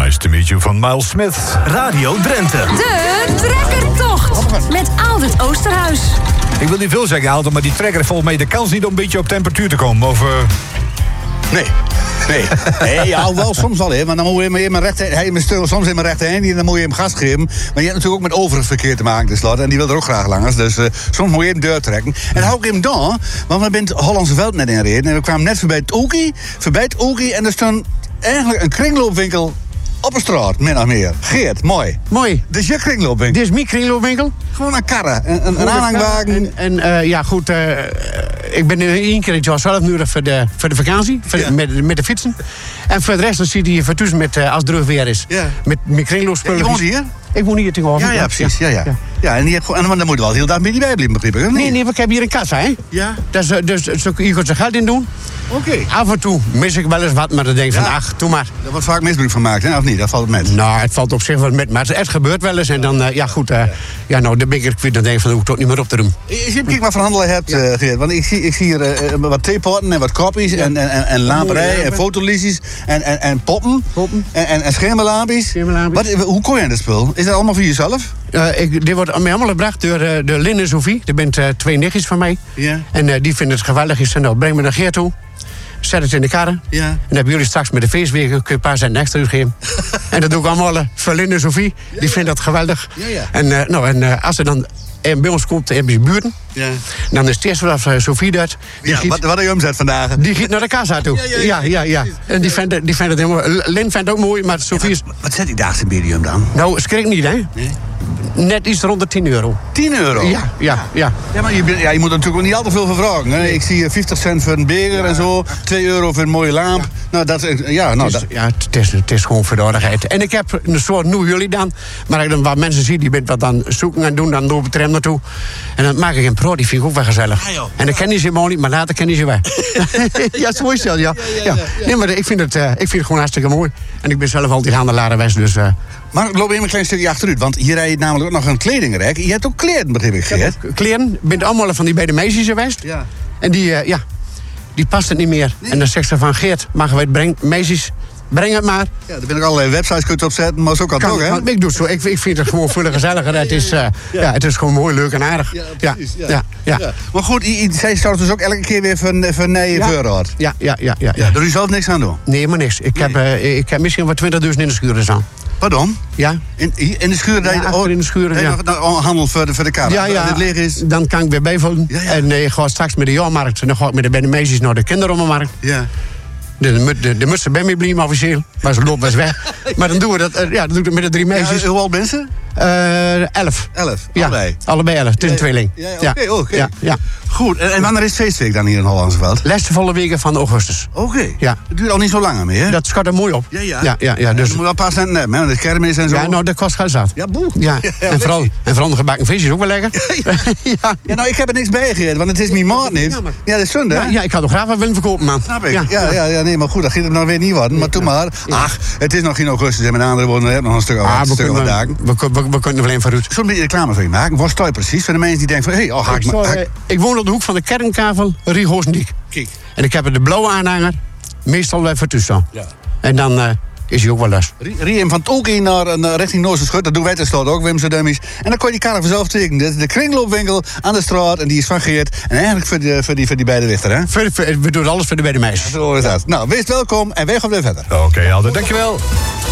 Nice to meet you van Miles Smith. Radio Drenthe. De trekkertocht met Aldert Oosterhuis. Ik wil niet veel zeggen, Aldert, maar die trekker heeft volgens mij de kans niet om een beetje op temperatuur te komen. Of, Nee, ja, wel, soms wel, hè. Maar dan moet je hem in mijn soms in mijn rechterhand en dan moet je hem gas geven. Maar je hebt natuurlijk ook met overig verkeer te maken, tenslotte. En die wil er ook graag langs. Dus soms moet je hem deur trekken. En dan hou ik hem dan, want we zijn het Hollandse veld net inreden. En we kwamen net voorbij het Oekie. En er stond eigenlijk een kringloopwinkel op een straat, min of meer. Geert, mooi. Mooi. Dit is je kringloopwinkel? Dit is mijn kringloopwinkel. Gewoon een karre, een aanhangwagen. Ja, goed. Ik ben één keer in het jaar zelf nu voor de vakantie. Met de fietsen. En voor de rest dan zie je hier thuis met als het druk weer is. Ja. Met mijn kringloopspullen. Je woont hier? Ik woon hier tegenover. Ja, precies. Ja, en dan moet je wel heel dag bij die bijblijven, begrijp ik. Nee, ik heb hier een kassa, hè. Ja. Dus je kunt er geld in doen. Oké. Af en toe mis ik wel eens wat, maar dan denk ik van, ach, doe maar. Er wordt vaak misbruik van gemaakt, hè? Of niet? Dat valt het met. Nou, het valt op zich wel met, maar het gebeurt wel eens. En dan, nou, de ben ik kwijt, dan denk ik van, hoef ik toch niet meer op te doen. Je ziet kijk wat voor handelen hebt, Geert. Want ik zie hier wat theepotten en wat kopjes en lamperij en fotoliesies en poppen. En schermelampjes. Hoe kon je aan dat spul? Is dat allemaal voor jezelf? Dit wordt mij allemaal gebracht door de Linde Sophie. Er bent 2 nichtjes van mij. Ja. En die vinden het geweldig. Ik zei, nou, breng me naar Geert toe. Zet het in de karren. Ja. En dan hebben jullie straks met de feestweken kun je een paar cent extra uitgeven. En dat doe ik allemaal voor Linde Sophie. Die vindt dat geweldig. Ja. En als er dan bij ons komt, hebben ze buurten. Ja. Dan is het eerst vanaf Sophie dat. Wat heb je omzet vandaag? Die giet naar de kassa toe. Ja. En die vindt het helemaal. Lin vindt het ook mooi, maar Sophie is. Wat zet die daagse medium dan? Nou, schrik niet, hè? Nee. Net iets rond de €10. €10? Ja. Ja, maar je moet er natuurlijk ook niet al te veel voor vragen. Hè? Ik zie 50 cent voor een beker en zo. €2 voor een mooie lamp. Nou, dat is... Het is gewoon verdoordigheid. En ik heb een soort nu jullie dan. Maar als ik dan wat mensen zie die wat dan zoeken en doen, dan loop ik er hem naartoe. En dan maak ik een pro, die vind ik ook wel gezellig. En dan kennen ze hem ook niet, maar later kennen ze wel. Ja, zo is dat, ja. Nee, maar ik vind het gewoon hartstikke mooi. En ik ben zelf altijd handelaar geweest, dus... Maar ik loop even een klein stukje achteruit, want hier rijdt namelijk ook nog een kledingrek. Je hebt ook kleren, begrijp ik, Geert? Kleren, bent allemaal van die bij de meisjes geweest. Ja. En die past het niet meer. Nee. En dan zegt ze van, Geert, mag we het brengen? Meisjes, breng het maar. Ja, daar ben ik allerlei websites kunt opzetten, maar zo kan het ook, hè? Ik doe het zo. Ik vind het gewoon veel gezelliger. Het is gewoon mooi, leuk en aardig. Ja, precies. Ja. Maar goed, zij start dus ook elke keer weer van nee voorraad. Ja. Daar doe je zelf niks aan doen? Nee, maar niks. Ik heb misschien wat 20.000 in de schuur staan. Pardon? Ja. In de schuur? In de schuur, ja. Handel voor de kamer. Ja. Als het leeg is. Dan kan ik weer bijvullen. Ja. En ik ga straks met de jaarmarkt. En dan ga ik bij de meisjes naar de kinderommelmarkt. Ja. De mutsen bij mij blijven officieel. Maar ze lopen best weg. Maar dan doen we dat. Dan doe ik het met de 3 meisjes. Hoe oud mensen? 11. 11? Ja, allebei 11. Het is een tweeling. Oké. Ja. Goed, en wanneer is feestweek dan hier in Hollandse Veld? Laatste volle weken van augustus. Oké. Ja. Het duurt al niet zo lang meer, hè? Dat schat er mooi op. Ja. Dus... Je moet wel een paar centen hebben, hè? Dat is kermis en zo. Ja, nou, dat kost geld zat. Ja, boe. Ja. En vooral de gebakken vis is ook wel lekker. Ja, nou, ik heb er niks bij gegeven, want het is mijn maat niet. Ja, dat is zonde, hè? Ja, ik had nog graag wat willen verkopen, man. Snap ik. Ja, nee, maar goed, dat gaat het nou weer niet worden. Maar toen maar. Ach, het is nog geen augustus en met andere woorden, heb nog een stuk wat dagen. We kunnen er alleen vooruit. Zo'n beetje reclame voor je maken. Wat sta je precies voor de mensen die denken van, ik woon op de hoek van de Kernkavel, Rieghoosendijk. Kijk. En ik heb de blauwe aanhanger, meestal bij Vertussen. Ja. En dan is hij ook wel les. Riem van Tolkien naar richting Noorderschut, dat doen wij tenslotte ook, Wimse Dummies. En dan kon je die karren vanzelf tekenen. Dit is de kringloopwinkel aan de straat en die is van Geert. En eigenlijk voor die beide wichter, hè? We doen alles voor de beide meisjes. Zo is dat. Nou, wees welkom en wij gaan weer verder. Oké, Alder, dankjewel.